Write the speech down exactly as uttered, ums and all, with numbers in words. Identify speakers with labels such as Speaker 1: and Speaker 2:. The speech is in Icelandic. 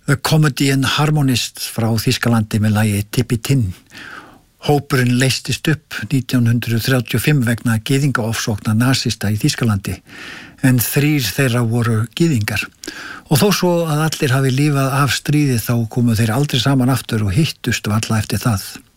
Speaker 1: The Comedy and Harmonist frá Þýskalandi með lagi Tippi Tinn. Hópurinn leystist upp nítján hundruð þrjátíu og fimm vegna gyðingaofsókna nasista í Þýskalandi, en þrír þeirra voru gyðingar. Og þó svo að allir hafi lífað af stríði þá komu þeir aldrei saman aftur og hittust varla eftir það.